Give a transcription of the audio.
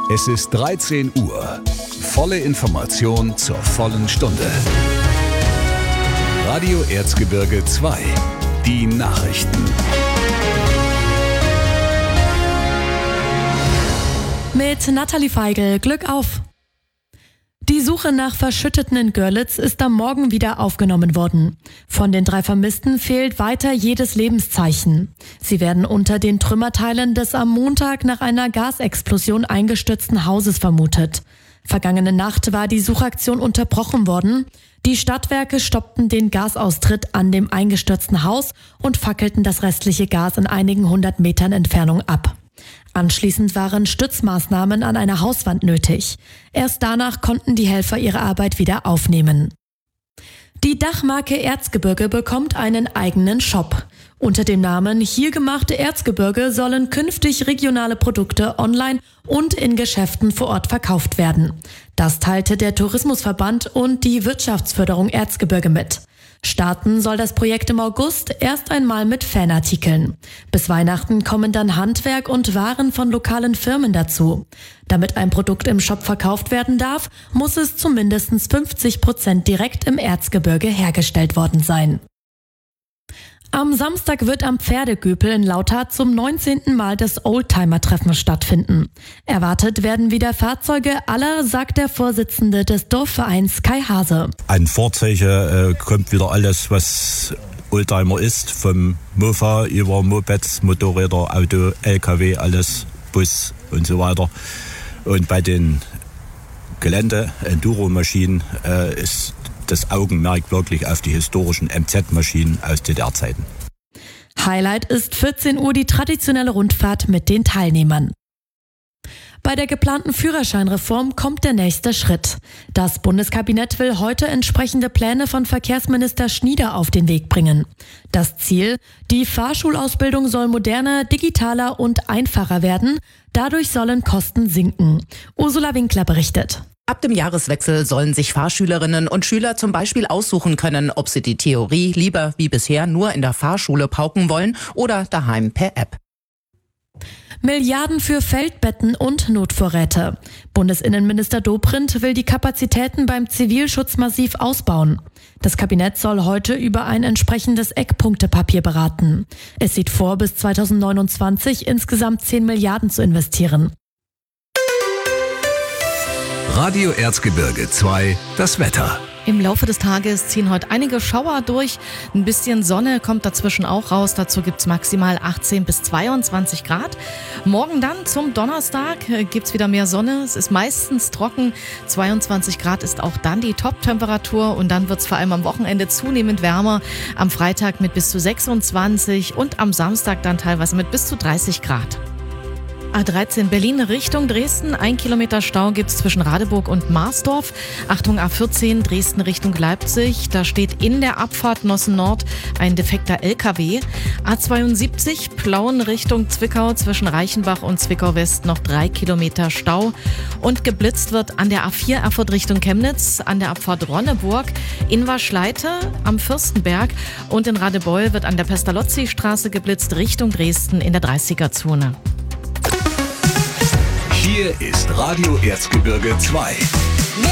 Es ist 13 Uhr. Volle Information zur vollen Stunde. Radio Erzgebirge 2. Die Nachrichten. Mit Nathalie Feigl, Glück auf! Die Suche nach Verschütteten in Görlitz ist am Morgen wieder aufgenommen worden. Von den 3 Vermissten fehlt weiter jedes Lebenszeichen. Sie werden unter den Trümmerteilen des am Montag nach einer Gasexplosion eingestürzten Hauses vermutet. Vergangene Nacht war die Suchaktion unterbrochen worden. Die Stadtwerke stoppten den Gasaustritt an dem eingestürzten Haus und fackelten das restliche Gas in einigen 100 Metern Entfernung ab. Anschließend waren Stützmaßnahmen an einer Hauswand nötig. Erst danach konnten die Helfer ihre Arbeit wieder aufnehmen. Die Dachmarke Erzgebirge bekommt einen eigenen Shop. Unter dem Namen Hier gemachte Erzgebirge sollen künftig regionale Produkte online und in Geschäften vor Ort verkauft werden. Das teilte der Tourismusverband und die Wirtschaftsförderung Erzgebirge mit. Starten soll das Projekt im August erst einmal mit Fanartikeln. Bis Weihnachten kommen dann Handwerk und Waren von lokalen Firmen dazu. Damit ein Produkt im Shop verkauft werden darf, muss es zu mindestens 50% direkt im Erzgebirge hergestellt worden sein. Am Samstag wird am Pferdegüpel in Lauter zum 19. Mal das Oldtimer-Treffen stattfinden. Erwartet werden wieder Fahrzeuge aller, sagt der Vorsitzende des Dorfvereins Kai Hase. An Fahrzeuge kommt wieder alles, was Oldtimer ist, vom Mofa über Mopeds, Motorräder, Auto, LKW, alles, Bus und so weiter. Und bei den Gelände-Enduro-Maschinen ist das Augenmerk wirklich auf die historischen MZ-Maschinen aus DDR-Zeiten. Highlight ist 14 Uhr die traditionelle Rundfahrt mit den Teilnehmern. Bei der geplanten Führerscheinreform kommt der nächste Schritt. Das Bundeskabinett will heute entsprechende Pläne von Verkehrsminister Schnieder auf den Weg bringen. Das Ziel: Die Fahrschulausbildung soll moderner, digitaler und einfacher werden. Dadurch sollen Kosten sinken. Ursula Winkler berichtet. Ab dem Jahreswechsel sollen sich Fahrschülerinnen und Schüler zum Beispiel aussuchen können, ob sie die Theorie lieber wie bisher nur in der Fahrschule pauken wollen oder daheim per App. Milliarden für Feldbetten und Notvorräte. Bundesinnenminister Dobrindt will die Kapazitäten beim Zivilschutz massiv ausbauen. Das Kabinett soll heute über ein entsprechendes Eckpunktepapier beraten. Es sieht vor, bis 2029 insgesamt 10 Milliarden zu investieren. Radio Erzgebirge 2. Das Wetter. Im Laufe des Tages ziehen heute einige Schauer durch. Ein bisschen Sonne kommt dazwischen auch raus. Dazu gibt's maximal 18 bis 22 Grad. Morgen dann zum Donnerstag gibt's wieder mehr Sonne. Es ist meistens trocken. 22 Grad ist auch dann die Top-Temperatur. Und dann wird's vor allem am Wochenende zunehmend wärmer. Am Freitag mit bis zu 26 und am Samstag dann teilweise mit bis zu 30 Grad. A13 Berlin Richtung Dresden. 1 Kilometer Stau gibt's zwischen Radeburg und Marsdorf. Achtung A14 Dresden Richtung Leipzig. Da steht in der Abfahrt Nossen Nord ein defekter LKW. A72 Plauen Richtung Zwickau zwischen Reichenbach und Zwickau West noch 3 Kilometer Stau. Und geblitzt wird an der A4 Erfurt Richtung Chemnitz, an der Abfahrt Ronneburg, in Waschleite am Fürstenberg und in Radebeul wird an der Pestalozzi-Straße geblitzt Richtung Dresden in der 30er-Zone. Hier ist Radio Erzgebirge 2.